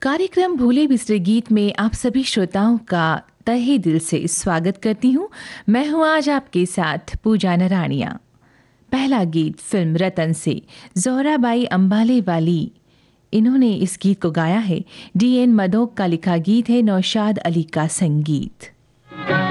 कार्यक्रम भूले बिसरे गीत में आप सभी श्रोताओं का तहे दिल से स्वागत करती हूँ। मैं हूँ आज आपके साथ पूजा नराणिया। पहला गीत फिल्म रतन से ज़ोहराबाई अंबाले वाली, इन्होंने इस गीत को गाया है। डी एन मधोक का लिखा गीत है, नौशाद अली का संगीत।